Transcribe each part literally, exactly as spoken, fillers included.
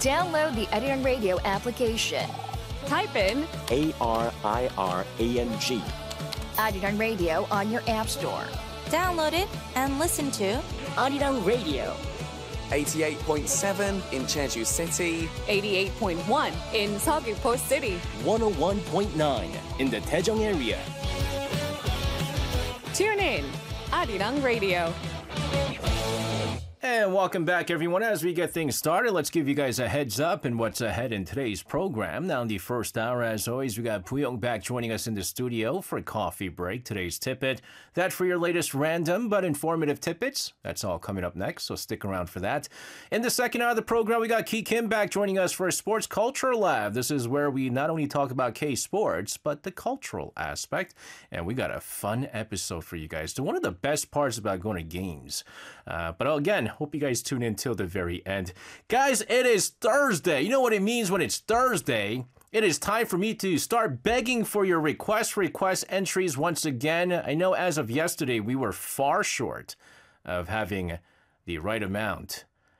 Download the Arirang Radio application. Type in A R I R A N G. Arirang Radio on your app store. Download it and listen to Arirang Radio. eighty-eight point seven in Jeju City. eighty-eight point one in Seogwipo City. one oh one point nine in the Daejeong area. Tune in, Arirang Radio. And welcome back, everyone. As we get things started, let's give you guys a heads up in what's ahead in today's program. Now, in the first hour, as always, we got Puyong back joining us in the studio for a coffee break. Today's Tippet. That for your latest random but informative tidbits. That's all coming up next, so stick around for that. In the second hour of the program, we got Ki Kim back joining us for a Sports Culture Lab. This is where we not only talk about K-sports, but the cultural aspect. And we got a fun episode for you guys. So one of the best parts about going to games. Uh, but again, hope you guys tune in till the very end. Guys, it is Thursday. You know what it means when it's Thursday? It is time for me to start begging for your request request entries once again. I know as of yesterday, we were far short of having the right amount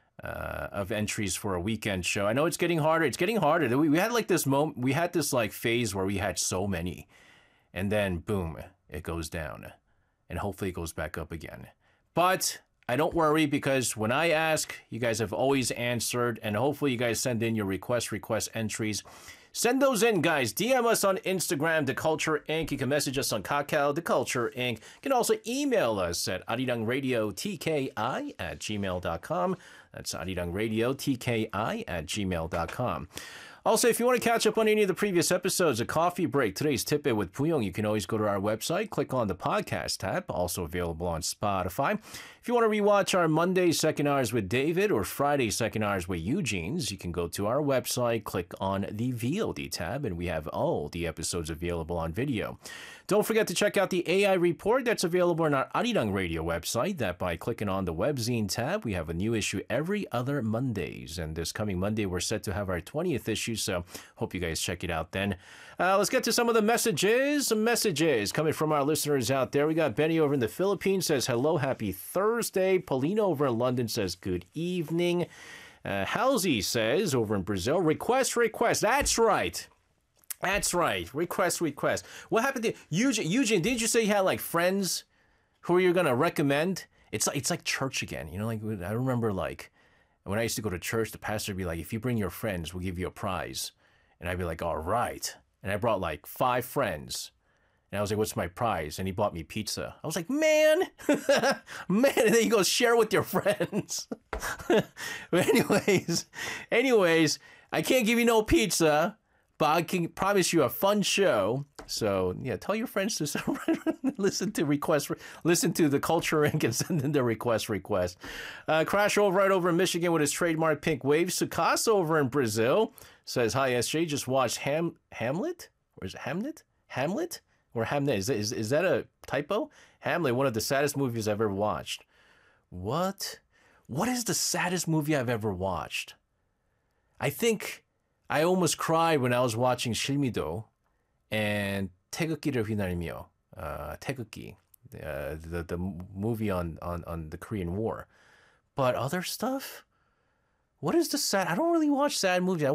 uh, of entries for a weekend show. I know it's getting harder. It's getting harder. We, we had like this moment, we had this like phase where we had so many, and then boom, it goes down, and hopefully it goes back up again. But I don't worry, because when I ask, you guys have always answered, and hopefully you guys send in your request request entries. Send those in, guys. D M us on Instagram, The Culture Incorporated. You can message us on Kakao, The Culture Incorporated. You can also email us at arirangradiotki at gmail dot com. That's arirangradiotki at gmail dot com. Also, if you want to catch up on any of the previous episodes of Coffee Break, today's Tippet with Puyong, you can always go to our website, click on the podcast tab, also available on Spotify. If you want to rewatch our Monday Second Hours with David or Friday Second Hours with Eugene's, you can go to our website, click on the V O D tab, and we have all the episodes available on video. Don't forget to check out the A I report that's available on our Arirang Radio website. That by clicking on the webzine tab, we have a new issue every other Mondays. And this coming Monday, we're set to have our twentieth issue, so hope you guys check it out then. Uh, let's get to some of the messages. Some messages coming from our listeners out there. We got Benny over in the Philippines says, hello, happy Thursday. Paulina over in London says, good evening. Uh, Halsey says, over in Brazil, request, request. That's right. That's right. Request, request. What happened to Eugene? Eugene, didn't you say you had like friends who you're going to recommend? It's like, it's like church again. You know, like I remember like when I used to go to church, the pastor would be like, if you bring your friends, we'll give you a prize. And I'd be like, all right. And I brought like five friends. And I was like, what's my prize? And he bought me pizza. I was like, man, man. And then he goes, share with your friends. But anyways, anyways, I can't give you no pizza, but I can promise you a fun show. So yeah, tell your friends to listen to request, listen to the Culture Incorporated and send in their request request. Uh, Crash over right over in Michigan with his trademark pink wave. Sukasa over in Brazil says, hi S J, just watched Ham Hamlet, or is it Hamlet? Hamlet or Hamnet? Is, is is that a typo? Hamlet, one of the saddest movies I've ever watched. What? What is the saddest movie I've ever watched? I think I almost cried when I was watching 실미도 and 태극기를 휘날리며, uh, 태극기, uh, the the movie on, on, on the Korean War. But other stuff? What is the sad? I don't really watch sad movies. I